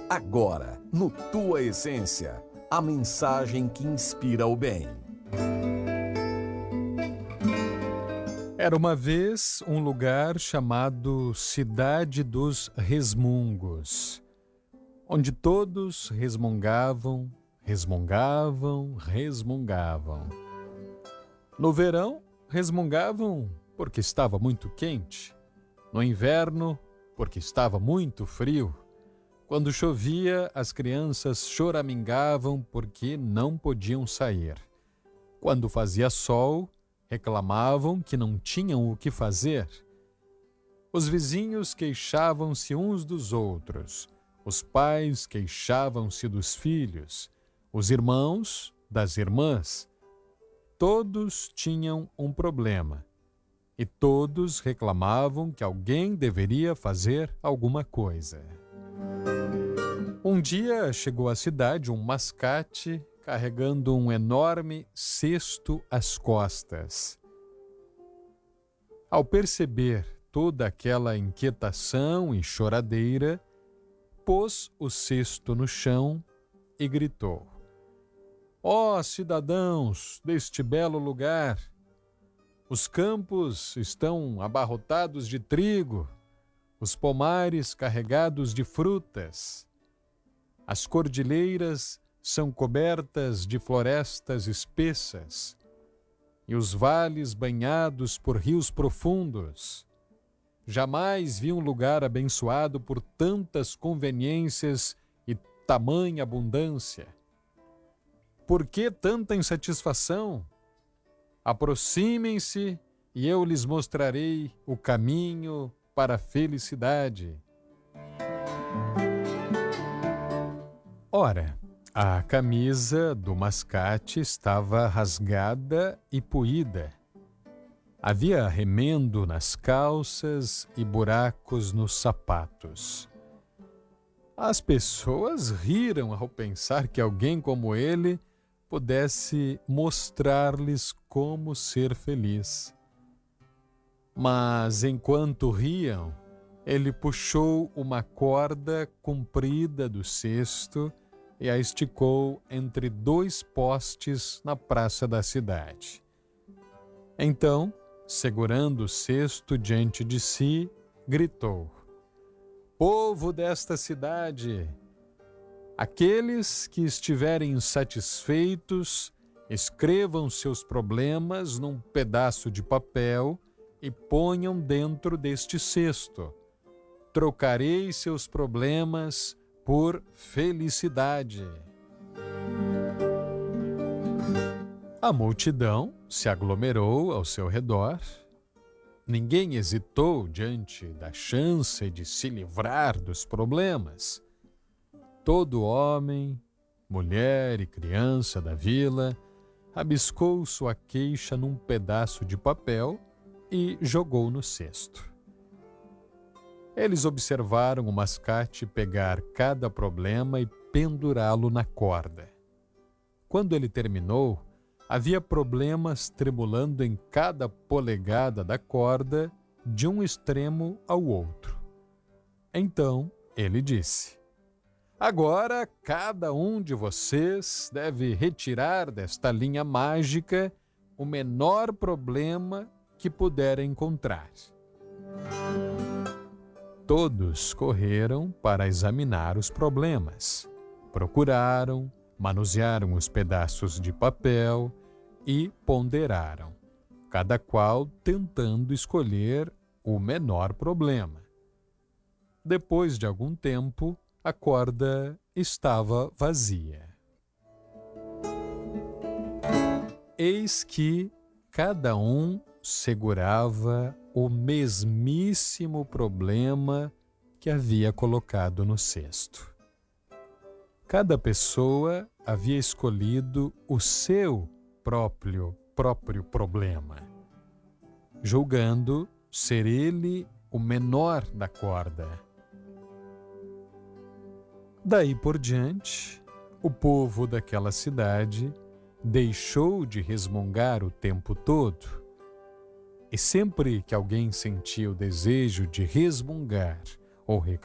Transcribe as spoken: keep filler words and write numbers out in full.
Agora, no Tua Essência, a mensagem que inspira o bem. Era uma vez um lugar chamado Cidade dos Resmungos, onde todos resmungavam, resmungavam, resmungavam. No verão, resmungavam porque estava muito quente. No inverno, porque estava muito frio. Quando chovia, as crianças choramingavam porque não podiam sair. Quando fazia sol, reclamavam que não tinham o que fazer. Os vizinhos queixavam-se uns dos outros. Os pais queixavam-se dos filhos. Os irmãos das irmãs. Todos tinham um problema. E todos reclamavam que alguém deveria fazer alguma coisa. Um dia chegou à cidade um mascate carregando um enorme cesto às costas. Ao perceber toda aquela inquietação e choradeira, pôs o cesto no chão e gritou: "Ó cidadãos deste belo lugar, os campos estão abarrotados de trigo, os pomares carregados de frutas, as cordilheiras são cobertas de florestas espessas e os vales banhados por rios profundos. Jamais vi um lugar abençoado por tantas conveniências e tamanha abundância. Por que tanta insatisfação? Aproximem-se e eu lhes mostrarei o caminho para a felicidade." Ora, a camisa do mascate estava rasgada e poída. Havia remendo nas calças e buracos nos sapatos. As pessoas riram ao pensar que alguém como ele pudesse mostrar-lhes como ser feliz. Mas, enquanto riam, ele puxou uma corda comprida do cesto e a esticou entre dois postes na praça da cidade. Então, segurando o cesto diante de si, gritou: "Povo desta cidade, aqueles que estiverem insatisfeitos, escrevam seus problemas num pedaço de papel e ponham dentro deste cesto. Trocarei seus problemas por felicidade." A multidão se aglomerou ao seu redor. Ninguém hesitou diante da chance de se livrar dos problemas. Todo homem, mulher e criança da vila rabiscou sua queixa num pedaço de papel e jogou no cesto. Eles observaram o mascate pegar cada problema e pendurá-lo na corda. Quando ele terminou, havia problemas tremulando em cada polegada da corda, de um extremo ao outro. Então ele disse: "Agora cada um de vocês deve retirar desta linha mágica o menor problema que puder encontrar." Todos correram para examinar os problemas. Procuraram, manusearam os pedaços de papel e ponderaram, cada qual tentando escolher o menor problema. Depois de algum tempo, a corda estava vazia. Eis que cada um segurava o mesmíssimo problema que havia colocado no cesto. Cada pessoa havia escolhido o seu próprio, próprio problema, julgando ser ele o menor da corda. Daí por diante, o povo daquela cidade deixou de resmungar o tempo todo. E sempre que alguém sentia o desejo de resmungar ou reclamar,